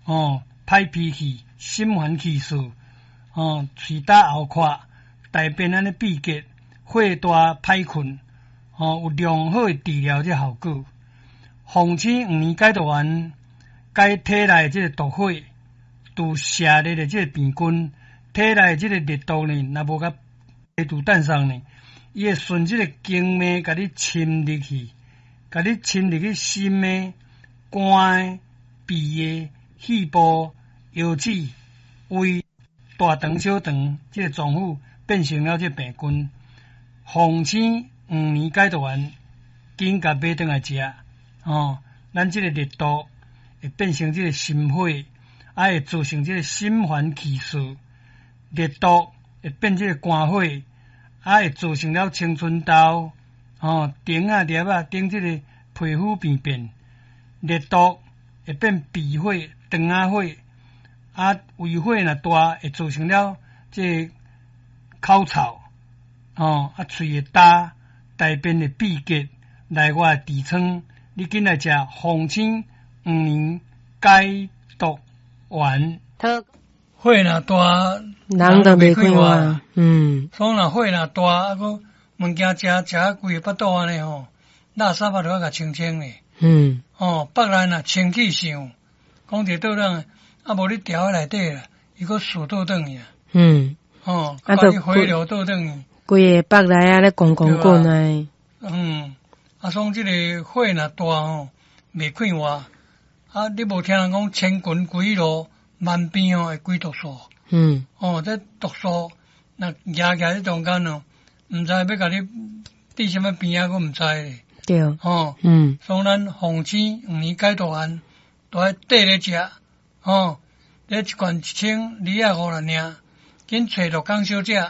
歹脾气、心烦气躁，喙打喉壳、大便安尼闭结、火大、歹困，有良好的治疗这效果。红星黄连解毒丸解体内这个毒火，除痧热的这个病菌，体内这个热毒呢，若无甲排除诞生呢，伊会顺这个经脉甲你侵入去，甲你侵入去心的、肝的、鼻的、肺部、腰子、胃、大肠、小肠这个脏腑变成了这病菌。红星黄连解毒丸紧甲买转来食，咱这个热毒会变成这个心火，会造成这个心烦气躁，热毒会变这个肝火，会造成了青春痘，顶啊、粒啊、顶这个皮肤病变，热毒会变鼻火、肠仔火，胃火若大，会造成了这个口臭，喙会焦，大便会闭结，内外痔疮。你紧来食红星黄连解毒丸。火若大， 人都袂快活。 所以若火若大，个物件食规个腹肚安尼垃圾巴都要甲清清咧。腹内若清气上，讲一倒人，无你调喺内底啦，伊个输倒转去啊。把你回流倒转去。 规个腹内啊咧滚滚滚啊。 所以即个火若大袂快活。你无听人讲千群归路，万变会归毒素。这毒素若夹在中间毋知要甲你对什么边啊，我毋知咧。 对。 所以咱红星黄连解毒丸，都爱缀咧食。这一罐1000，250尔，紧找罗江小姐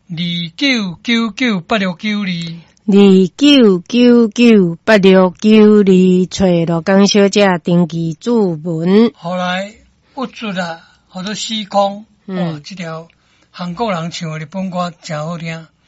29998692。 29998692，找罗江小姐登记注文。 后来不准啊，或者时空，这条韩国人唱的日本歌真好听。